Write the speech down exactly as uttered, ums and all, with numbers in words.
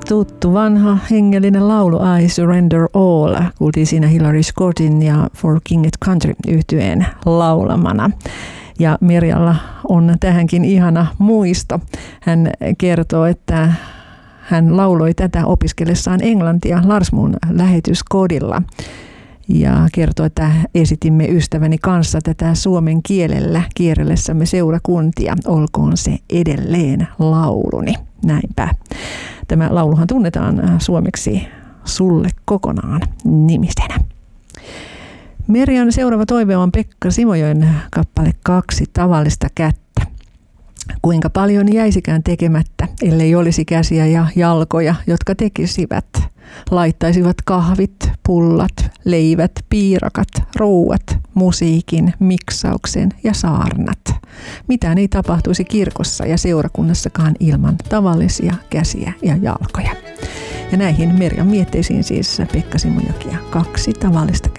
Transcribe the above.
tuttu vanha hengellinen laulu I Surrender All. Kuultiin siinä Hillary Scottin ja For King et Country -yhtyeen laulamana. Ja Merjalla on tähänkin ihana muisto. Hän kertoo, että hän lauloi tätä opiskellessaan englantia Larsmuun lähetyskodilla. Ja kertoo, että esitimme ystäväni kanssa tätä suomen kielellä kierrellessämme seurakuntia. Olkoon se edelleen lauluni. Näinpä. Tämä lauluhan tunnetaan suomeksi Sulle kokonaan -nimisenä. Merjan seuraava toive on Pekka Simojoen kappale Kaksi tavallista kättä. Kuinka paljon jäisikään tekemättä, ellei olisi käsiä ja jalkoja, jotka tekisivät. Laittaisivat kahvit, pullat, leivät, piirakat, ruuat, musiikin, miksauksen ja saarnat. Mitään ei tapahtuisi kirkossa ja seurakunnassakaan ilman tavallisia käsiä ja jalkoja. Ja näihin Merjan mietteisiin siis Pekka Simojoki ja Kaksi tavallista kättä.